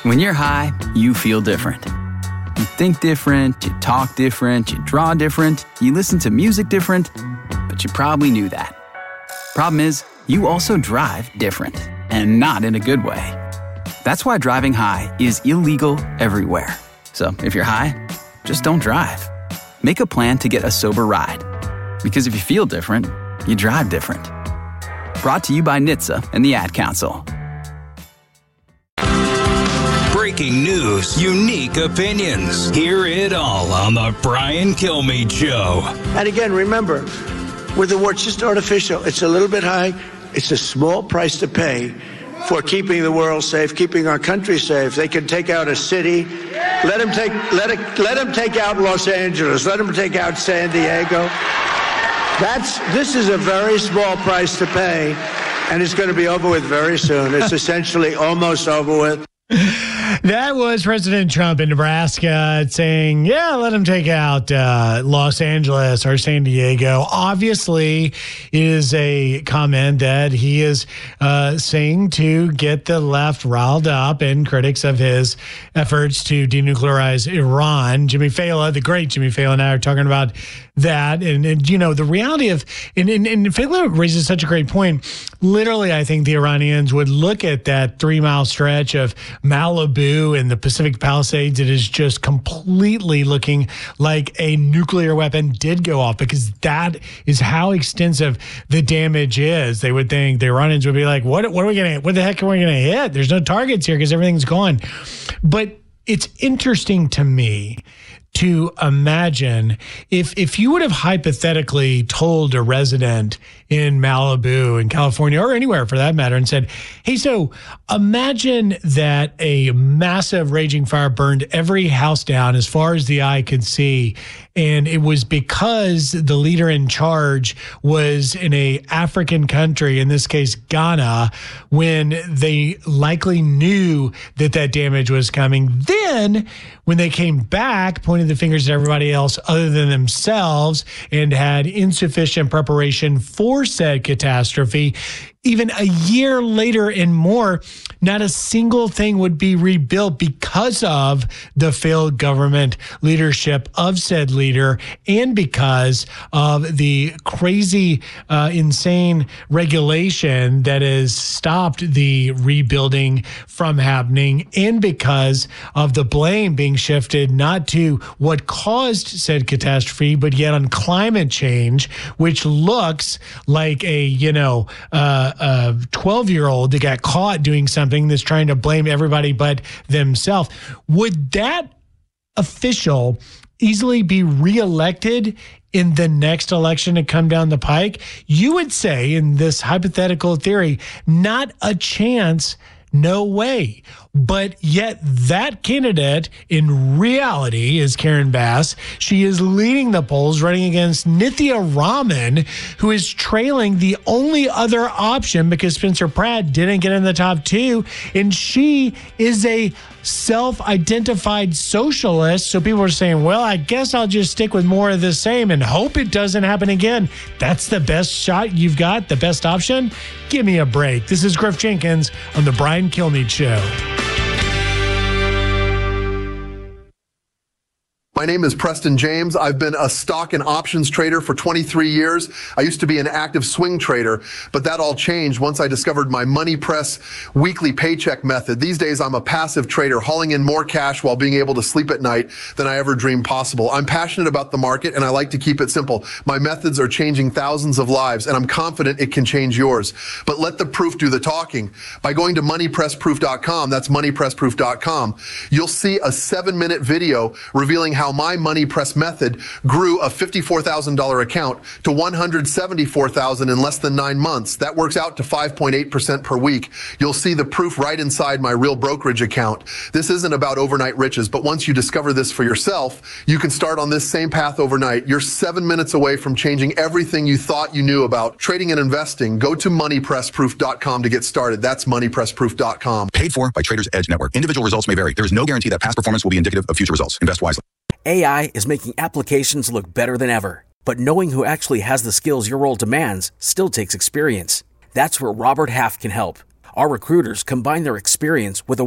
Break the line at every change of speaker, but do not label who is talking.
When you're high, you feel different. You think different, you talk different, you draw different, you listen to music different, but you probably knew that. Problem is, you also drive different, and not in a good way. That's why driving high is illegal everywhere. So if you're high, just don't drive. Make a plan to get a sober ride. Because if you feel different, you drive different. Brought to you by NHTSA and the Ad Council.
Breaking news, unique opinions. Hear it all on the Brian Kilmeade Show.
And again, remember, with the war, it's just artificial. It's a little bit high. It's a small price to pay for keeping the world safe, keeping our country safe. They can take out a city. Let them take out Los Angeles. Let them take out San Diego. This is a very small price to pay, and it's going to be over with very soon. It's essentially almost over with.
That was President Trump in Nebraska saying, yeah, let him take out Los Angeles or San Diego. Obviously, it is a comment that he is saying to get the left riled up and critics of his efforts to denuclearize Iran. Jimmy Fallon, the great Jimmy Fallon, and I are talking about that. And you know, the reality of, and Fallon raises such a great point. Literally, I think the Iranians would look at that 3-mile stretch of Malibu and the Pacific Palisades. It is just completely looking like a nuclear weapon did go off, because that is how extensive the damage is. They would think, the Iranians would be like, what the heck are we going to hit? There's no targets here because everything's gone. But it's interesting to me to imagine if you would have hypothetically told a resident in Malibu, in California, or anywhere for that matter, and said, hey, so imagine that a massive raging fire burned every house down as far as the eye could see. And it was because the leader in charge was in a African country, in this case, Ghana, when they likely knew that damage was coming. Then when they came back, pointed the fingers at everybody else other than themselves and had insufficient preparation for said catastrophe, even a year later and more, not a single thing would be rebuilt because of the failed government leadership of said leader, and because of the crazy, insane regulation that has stopped the rebuilding from happening, and because of the blame being shifted not to what caused said catastrophe, but yet on climate change, which looks like a 12-year-old that got caught doing something that's trying to blame everybody but themselves. Would that official easily be reelected in the next election to come down the pike? You would say, in this hypothetical theory, not a chance, no way. But yet that candidate in reality is Karen Bass. She is leading the polls, running against Nithya Raman, who is trailing the only other option because Spencer Pratt didn't get in the top 2. And she is a self-identified socialist. So people are saying, well, I guess I'll just stick with more of the same and hope it doesn't happen again. That's the best shot you've got, the best option? Give me a break. This is Griff Jenkins on The Brian Kilmeade Show.
My name is Preston James. I've been a stock and options trader for 23 years. I used to be an active swing trader, but that all changed once I discovered my Money Press weekly paycheck method. These days, I'm a passive trader, hauling in more cash while being able to sleep at night than I ever dreamed possible. I'm passionate about the market, and I like to keep it simple. My methods are changing thousands of lives, and I'm confident it can change yours. But let the proof do the talking. By going to moneypressproof.com, that's moneypressproof.com, you'll see a 7-minute video revealing how my Money Press method grew a $54,000 account to $174,000 in less than 9 months. That works out to 5.8% per week. You'll see the proof right inside my real brokerage account. This isn't about overnight riches, but once you discover this for yourself, you can start on this same path overnight. You're 7 minutes away from changing everything you thought you knew about trading and investing. Go to moneypressproof.com to get started. That's moneypressproof.com.
Paid for by Traders Edge Network. Individual results may vary. There is no guarantee that past performance will be indicative of future results. Invest wisely.
AI is making applications look better than ever. But knowing who actually has the skills your role demands still takes experience. That's where Robert Half can help. Our recruiters combine their experience with a